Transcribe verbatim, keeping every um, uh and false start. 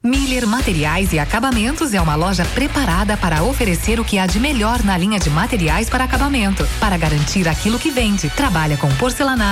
Miller Materiais e Acabamentos é uma loja preparada para oferecer o que há de melhor na linha de materiais para acabamento, para garantir aquilo que vende. Trabalha com porcelanato,